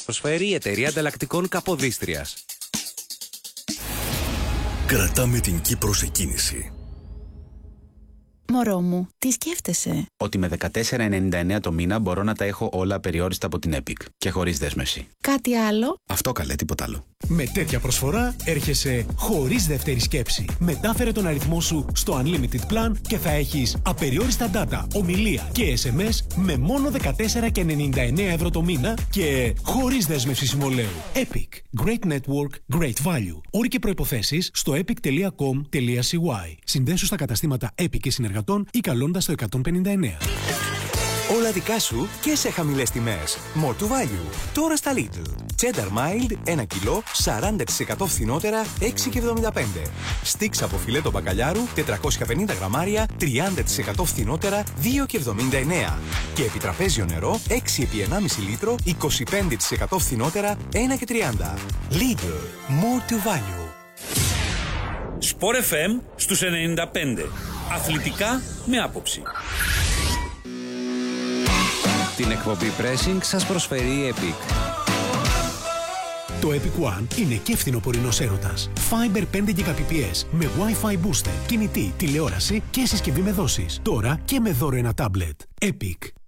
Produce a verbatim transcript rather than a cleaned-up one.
Προσφέρει η εταιρεία ανταλλακτικών Καποδίστριας. Κρατάμε την Κύπρο σε κίνηση. Μωρό μου, τι σκέφτεσαι? Ότι με δεκατέσσερα ενενήντα εννέα το μήνα μπορώ να τα έχω όλα περιόριστα από την Epic και χωρίς δέσμευση. Κάτι άλλο? Αυτό καλέ, τίποτα άλλο. Με τέτοια προσφορά έρχεσαι χωρίς δεύτερη σκέψη. Μετάφερε τον αριθμό σου στο Unlimited Plan και θα έχεις απεριόριστα data, ομιλία και ες εμ ες με μόνο δεκατέσσερα ενενήντα εννέα ευρώ το μήνα και χωρίς δέσμευση συμβολαίου. Epic. Great network, great value. Όροι και προϋποθέσεις στο epic τελεία com τελεία c y. Συνδέσου στα καταστήματα Epic και συνεργατών ή καλώντας το εκατόν πενήντα εννέα. Όλα δικά σου και σε χαμηλές τιμές. More to value. Τώρα στα Lidl. Cheddar Mild ένα κιλό σαράντα τοις εκατό φθηνότερα έξι και εβδομήντα πέντε. Sticks από φιλέτο μπακαλιάρου τετρακόσια πενήντα γραμμάρια τριάντα τοις εκατό φθηνότερα δύο και εβδομήντα εννέα. Και επιτραπέζιο νερό έξι επί ενάμιση λίτρο είκοσι πέντε τοις εκατό φθηνότερα ένα και τριάντα. Lidl. More to value. Sport εφ εμ στους ενενήντα πέντε. Αθλητικά με άποψη. Την εκπομπή Pressing σας προσφέρει η Epic. Το Epic One είναι και φθινοπορεινός έρωτας. Fiber πέντε Gbps με Wi-Fi booster, κινητή, τηλεόραση και συσκευή με δόσεις. Τώρα και με δώρο ένα tablet. Epic.